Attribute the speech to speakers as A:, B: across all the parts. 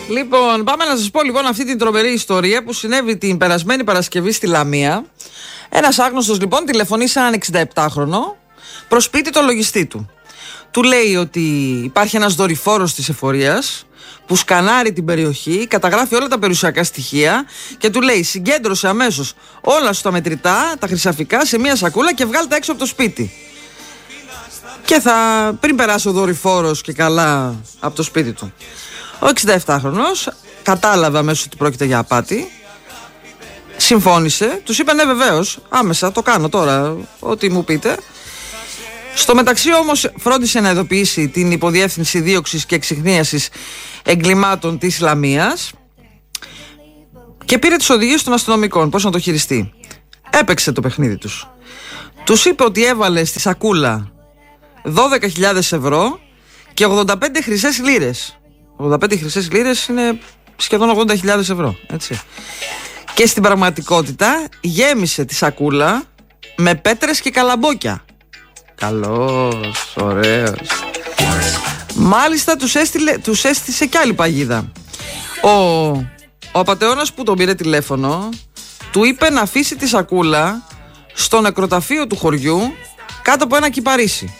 A: Λοιπόν, πάμε να σας πω λοιπόν αυτή την τρομερή ιστορία που συνέβη την περασμένη Παρασκευή στη Λαμία. Ένας άγνωστος λοιπόν τηλεφωνεί σε έναν 67χρονο προς σπίτι το λογιστή του. Του λέει ότι υπάρχει ένας δορυφόρος της εφορίας που σκανάρει την περιοχή, καταγράφει όλα τα περιουσιακά στοιχεία και του λέει συγκέντρωσε αμέσως όλα σου τα μετρητά, τα χρυσαφικά σε μια σακούλα και βγάλ' τα έξω από το σπίτι. Και πριν περάσει ο δορυφόρος και καλά από το σπίτι του. Ο 67χρονος κατάλαβε αμέσως ότι πρόκειται για απάτη. Συμφώνησε, τους είπε ναι βεβαίως, άμεσα το κάνω τώρα, ό,τι μου πείτε. Στο μεταξύ όμως φρόντισε να ειδοποιήσει την Υποδιεύθυνση Δίωξης και Εξιχνίασης Εγκλημάτων της Λαμίας και πήρε τις οδηγίες των αστυνομικών πώς να το χειριστεί. Έπαιξε το παιχνίδι τους. Τους είπε ότι έβαλε στη σακούλα 12.000 ευρώ και 85 χρυσές λίρες. 85 χρυσές λίρες είναι σχεδόν 80.000 ευρώ, έτσι. Και στην πραγματικότητα γέμισε τη σακούλα με πέτρες και καλαμπόκια. Καλός, ωραίος. Μάλιστα τους έστησε κι άλλη παγίδα. Ο απατεώνας που τον πήρε τηλέφωνο του είπε να αφήσει τη σακούλα στο νεκροταφείο του χωριού κάτω από ένα κυπαρίσι.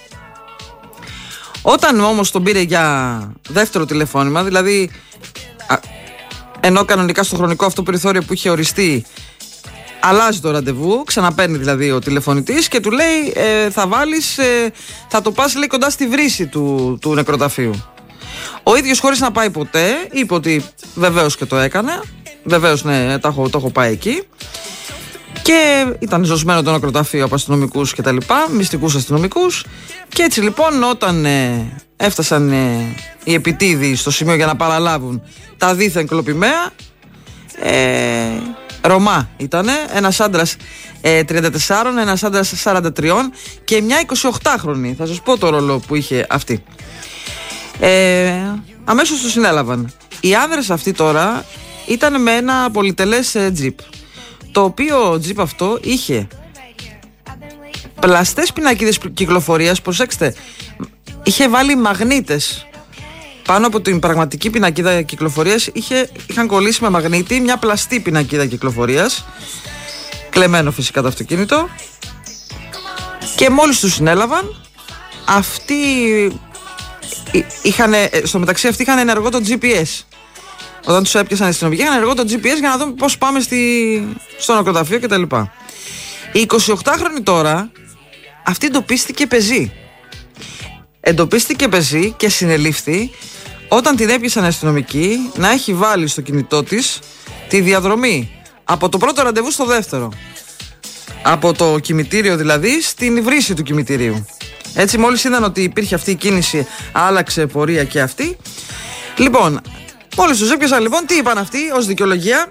A: Όταν όμως τον πήρε για δεύτερο τηλεφώνημα, δηλαδή ενώ κανονικά στο χρονικό αυτό περιθώριο που είχε οριστεί αλλάζει το ραντεβού, ξαναπαίρνει δηλαδή ο τηλεφωνητής και του λέει θα το πας λέει κοντά στη βρύση του νεκροταφείου. Ο ίδιος χωρίς να πάει ποτέ είπε ότι βεβαίως και το έκανε, βεβαίως ναι το έχω πάει εκεί και ήταν ζωσμένο το νεκροταφείο από αστυνομικούς και τα λοιπά, μυστικούς αστυνομικούς και έτσι λοιπόν όταν έφτασαν οι επιτίδιοι στο σημείο για να παραλάβουν τα δίθεν κλοπημαία, Ρωμά ήτανε, ένας άντρας 34, ένας άντρας 43 και μια 28χρονη. Θα σας πω το ρόλο που είχε αυτή. Αμέσως το συνέλαβαν. Οι άνδρες αυτοί τώρα ήταν με ένα πολυτελές τζιπ, το οποίο τζιπ αυτό είχε πλαστές πινακίδες κυκλοφορίας. Προσέξτε, είχε βάλει μαγνήτες πάνω από την πραγματική πινακίδα κυκλοφορίας. Είχαν κολλήσει με μαγνήτη μια πλαστή πινακίδα κυκλοφορίας, κλεμμένο φυσικά το αυτοκίνητο. Και μόλις τους συνέλαβαν, αυτοί στο μεταξύ αυτοί είχαν ενεργό το GPS. Όταν τους έπιασαν οι αστυνομικοί, είχαν ενεργό το GPS για να δούμε πώς πάμε στο νεκροταφείο κτλ. Η 28χρονη τώρα, αυτή εντοπίστηκε πεζή και συνελήφθη όταν την έπιασαν οι αστυνομικοί να έχει βάλει στο κινητό της τη διαδρομή από το πρώτο ραντεβού στο δεύτερο. Από το κημητήριο δηλαδή στην βρύση του κημητηρίου. Έτσι μόλις είδαν ότι υπήρχε αυτή η κίνηση, άλλαξε πορεία και αυτή. Λοιπόν, μόλις τους έπιασαν λοιπόν, τι είπαν αυτοί ως δικαιολογία?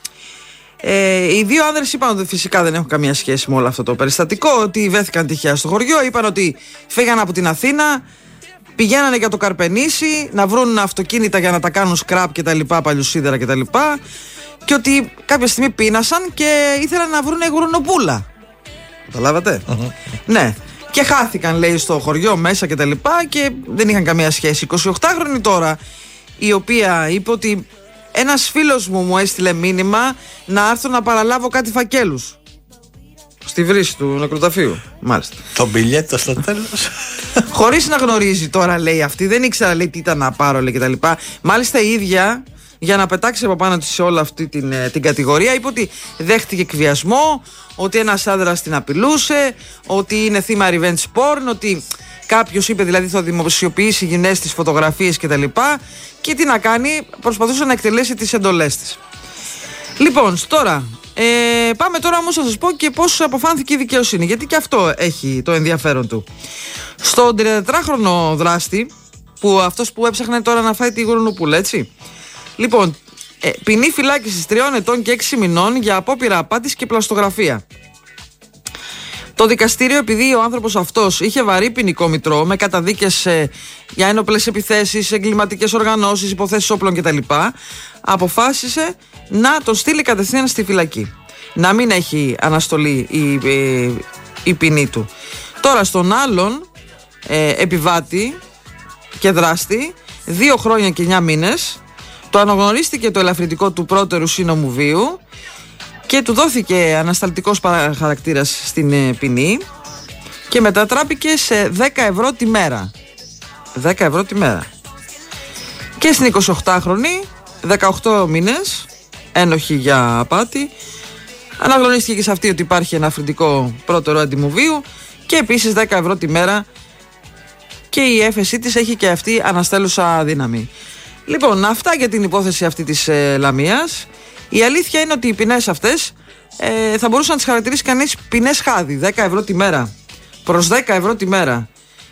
A: Οι δύο άνδρες είπαν ότι φυσικά δεν έχουν καμία σχέση με όλο αυτό το περιστατικό, ότι βρέθηκαν τυχαία στο χωριό, είπαν ότι φύγαν από την Αθήνα, πηγαίνανε για το Καρπενήσι να βρουν αυτοκίνητα για να τα κάνουν σκραπ και τα λοιπά, παλιοσίδερα και τα λοιπά, και ότι κάποια στιγμή πείνασαν και ήθελαν να βρουν γουρνοπούλα. Καταλάβατε? Ναι. Και χάθηκαν λέει στο χωριό μέσα και τα λοιπά και δεν είχαν καμία σχέση. 28χρονη τώρα, η οποία είπε ότι ένας φίλος μου έστειλε μήνυμα να έρθω να παραλάβω κάτι φακέλους στη βρύση του νεκροταφείου. Μάλιστα. Το μπιλιέτο στο τέλος. Χωρίς να γνωρίζει τώρα λέει αυτή, δεν ήξερα λέει τι ήταν να πάρω λέει κτλ. Μάλιστα η ίδια, για να πετάξει από πάνω της σε όλη αυτή την κατηγορία, είπε ότι δέχτηκε εκβιασμό, ότι ένας άντρας την απειλούσε, ότι είναι θύμα revenge porn, ότι κάποιος είπε δηλαδή θα δημοσιοποιήσει γυναίες τις φωτογραφίες κτλ. Και τι να κάνει, προσπαθούσε να εκτελέσει τις εντολές της. Λοιπόν, τώρα πάμε τώρα όμως να σας πω και πώς αποφάνθηκε η δικαιοσύνη, γιατί και αυτό έχει το ενδιαφέρον του. Στον 34χρονο δράστη, που αυτός που έψαχνε τώρα να φάει τη γουρνουπούλα, έτσι. Λοιπόν, ποινή φυλάκισης 3 ετών και 6 μηνών για απόπειρα απάτης και πλαστογραφία. Το δικαστήριο, επειδή ο άνθρωπος αυτός είχε βαρύ ποινικό μητρό με καταδίκες για ένοπλες επιθέσεις, εγκληματικές οργανώσεις, υποθέσεις όπλων κτλ., αποφάσισε να τον στείλει κατευθείαν στη φυλακή. Να μην έχει αναστολή η ποινή του. Τώρα στον άλλον επιβάτη και δράστη 2 χρόνια και 9 μήνες, Το αναγνωρίστηκε το ελαφρυντικό του πρώτερου σύνομου βίου και του δόθηκε ανασταλτικός χαρακτήρας στην ποινή και μετατράπηκε σε 10 ευρώ τη μέρα. 10 ευρώ τη μέρα. Και στην 28χρονη, 18 μήνες, ένοχη για απάτη. Αναγνωρίστηκε και σε αυτή ότι υπάρχει ένα αφρυντικό πρώτερο έντιμου βίου και επίσης 10 ευρώ τη μέρα και η έφεσή της έχει και αυτή αναστέλουσα δύναμη. Λοιπόν, αυτά για την υπόθεση αυτή της Λαμίας. Η αλήθεια είναι ότι οι ποινές αυτές θα μπορούσε να τις χαρακτηρίσει κανείς ποινές χάδι. 10 ευρώ τη μέρα προς 10 ευρώ τη μέρα.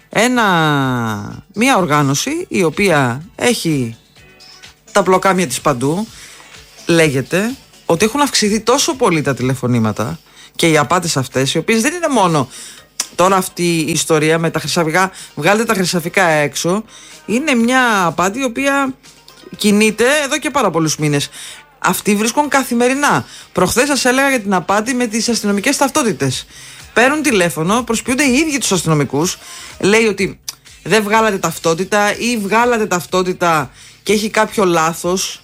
A: Μια οργάνωση η οποία έχει τα πλοκάμια της παντού. Λέγεται ότι έχουν αυξηθεί τόσο πολύ τα τηλεφωνήματα και οι απάτες αυτές, οι οποίες δεν είναι μόνο τώρα αυτή η ιστορία με τα χρυσαφικά, βγάλετε τα χρυσαφικά έξω, είναι μια απάτη η οποία κινείται εδώ και πάρα πολλούς μήνες. Αυτοί βρίσκουν καθημερινά. Προχθές σας έλεγα για την απάτη με τις αστυνομικές ταυτότητες. Παίρνουν τηλέφωνο, προσποιούνται οι ίδιοι τους αστυνομικούς, λέει ότι δεν βγάλατε ταυτότητα ή βγάλατε ταυτότητα και έχει κάποιο λάθος.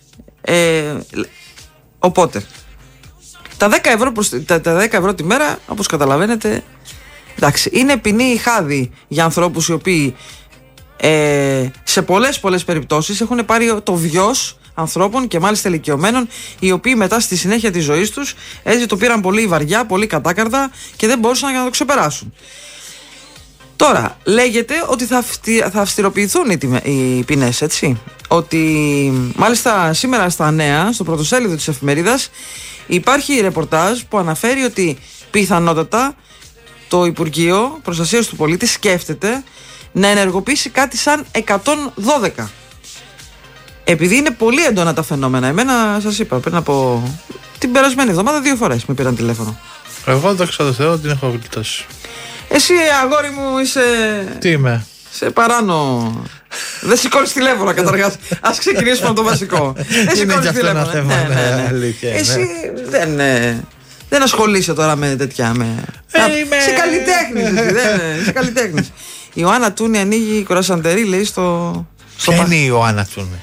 A: Οπότε τα 10 ευρώ τη μέρα, όπως καταλαβαίνετε, εντάξει, είναι ποινή χάδι για ανθρώπους οι οποίοι σε πολλές περιπτώσεις έχουν πάρει το βιος ανθρώπων και μάλιστα ηλικιωμένων, οι οποίοι μετά στη συνέχεια της ζωής τους έτσι το πήραν πολύ βαριά, πολύ κατάκαρδα και δεν μπορούσαν να το ξεπεράσουν. Τώρα λέγεται ότι θα αυστηροποιηθούν οι ποινές, έτσι. Ότι μάλιστα σήμερα στα νέα, στο πρωτοσέλιδο της εφημερίδας, υπάρχει ρεπορτάζ που αναφέρει ότι πιθανότατα το Υπουργείο Προστασίας του Πολίτη σκέφτεται να ενεργοποιήσει κάτι σαν 112. Επειδή είναι πολύ έντονα τα φαινόμενα. Εμένα, σας είπα, πριν από την περασμένη εβδομάδα 2 φορές με πήραν τηλέφωνο. Εγώ δόξα τω Θεώ την έχω γλιτώσει. Εσύ, αγόρι μου, είσαι. Τι είμαι? Σε παράνο. Δεν σηκώνεις τηλέφωνο καταρχάς. Ας ξεκινήσουμε από το βασικό. Δεν σηκώνεις τηλέφωνο. Εσύ δεν ασχολείσαι τώρα με τέτοια. Σε καλλιτέχνης. Η Ιωάννα Τούνη ανοίγει κορασαντερί, λέει στο. Ποια είναι η Ιωάννα Τούνη?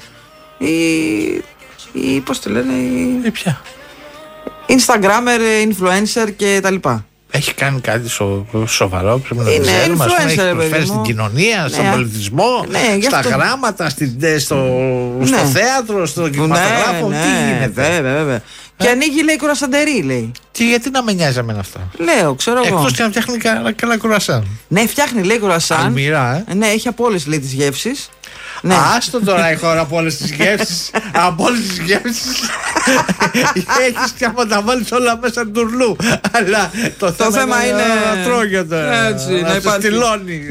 A: Πώς τη λένε? Ποια? Instagrammer, influencer και τα λοιπά. Έχει κάνει κάτι σοβαρό? Πρέπει να ξέρουμε. Έχει προσφέρει στην κοινωνία, στον πολιτισμό, στα γράμματα, στο θέατρο, στο κινηματογράφο. Τι γίνεται? Βέβαια. Και ανοίγει, λέει, κουρασαντερί, λέει. Γιατί να με νοιάζει εμένα αυτά? Λέω, ξέρω εγώ. Εκτός και να φτιάχνει καλά κουρασάν. Ναι, φτιάχνει, λέει, κουρασάν. Αλμυρά, Ναι, έχει από όλες, λέει, τις γεύσεις. Ναι. Άστο τώρα η χώρα από όλες τις γεύσεις. Από όλες τις γεύσεις. Έχεις και από τα βάλεις όλα μέσα τουρλού. Αλλά το θέμα είναι να τρώγεται. Έτσι, να το στυλώνει.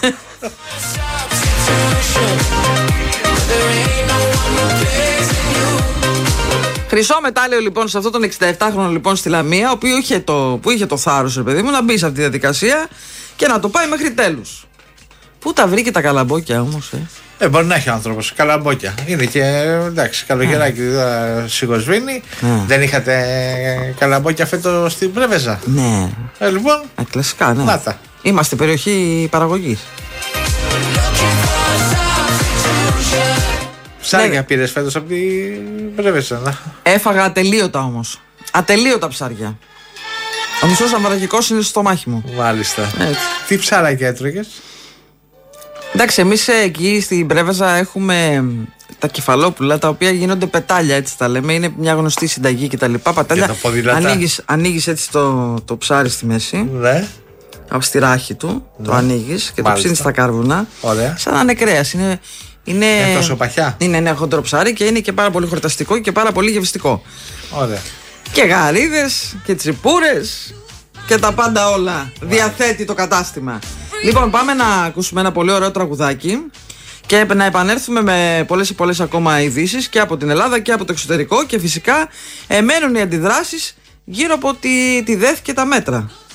A: Χρυσό μετάλλιο λοιπόν σε αυτόν τον 67χρονο λοιπόν στη Λαμία, ο οποίος που είχε το θάρρος, ρε παιδί μου, να μπει σε αυτή τη διαδικασία και να το πάει μέχρι τέλους. Πού τα βρήκε τα καλαμπόκια όμως? Μπορεί να έχει άνθρωπος καλαμπόκια. Είναι και εντάξει, καλογεράκι σιγοσβήνει. Δεν είχατε καλαμπόκια φέτος στην Πρέβεζα? Ναι. Λοιπόν. Κλασικά, ναι. Νάτα. Είμαστε περιοχή παραγωγής. Ψάρια πήρες φέτος από την Πρέβεζα? Έφαγα ατελείωτα όμως. Ατελείωτα ψάρια. Ο μισός αμβραγικός είναι στο στομάχι μου. Μάλιστα. Έτσι. Τι ψάρακια έτρωγες? Εντάξει, εμείς εκεί στην Πρέβεζα έχουμε τα κεφαλόπουλα, τα οποία γίνονται πετάλια, έτσι τα λέμε. Είναι μια γνωστή συνταγή κτλ. Πατάλια. Ανοίγεις έτσι το ψάρι στη μέση. Ναι. Από στη ράχη του. Ναι. Το ανοίγεις και το ψήνεις στα κάρβουνα. Ωραία. Σαν να είναι κρέας. Είναι τόσο παχιά. Είναι ένα χοντρό ψάρι και είναι και πάρα πολύ χορταστικό και πάρα πολύ γευστικό. Ωραία. Και γαρίδες και τσιπούρες και τα πάντα όλα. Διαθέτει το κατάστημα. Λοιπόν, πάμε να ακούσουμε ένα πολύ ωραίο τραγουδάκι και να επανέλθουμε με πολλές ακόμα ειδήσεις και από την Ελλάδα και από το εξωτερικό, και φυσικά μένουν οι αντιδράσεις γύρω από τη ΔΕΘ και τα μέτρα.